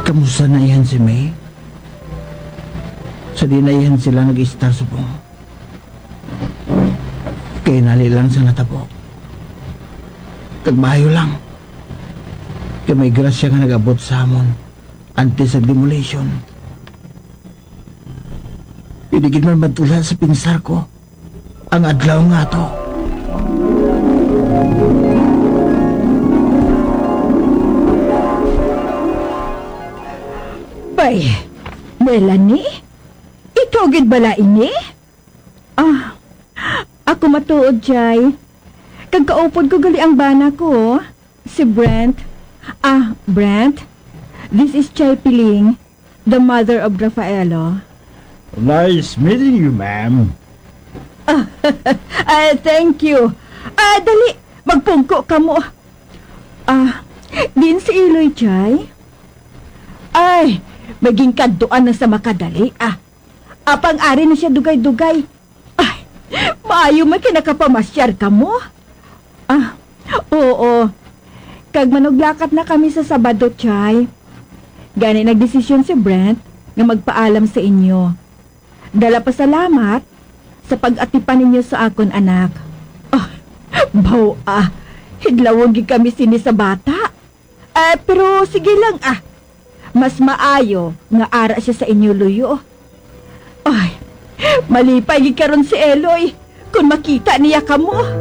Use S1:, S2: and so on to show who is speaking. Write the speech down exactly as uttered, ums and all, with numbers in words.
S1: Kamusta na yan si May? Sa di na yan sila nag-star subong. Kaya nali lang sa natabo. Kagmayo lang. Kaya may grasya nga nag-abot sa amon antes sa demolition. Pinigid man matula sa pinsar ko ang adlaw nga to.
S2: Bay, Melanie? Ikaw gid bala ini? Ah, ako matuod, Jay. Kagkaupod ko gali ang bana ko, si Brent. Ah, Brent, this is Chay Piling, the mother of Rafaelo.
S3: Nice meeting you, ma'am.
S2: Ah, thank you. Ah, dali, magpungko ka mo. Ah, din si Iloy, Chay? Ay, maging kaduan na sa makadali, ah. Apang-ari na siya dugay-dugay. Ay, maayo man kinakapamasyar ka mo. Ah, oo. Kag manuglakat na kami sa Sabado, Chay. Gani nagdesisyon si Brent nga magpaalam sa inyo. Dala pa salamat sa pag-atipan ninyo sa akon, anak. Ah, baw ah. Hidlawag kami sini sa bata. Eh, pero sige lang ah. Mas maayo nga ara siya sa inyo, Luyo. Ay, malipay karon si Eloy kung makita niya kamo.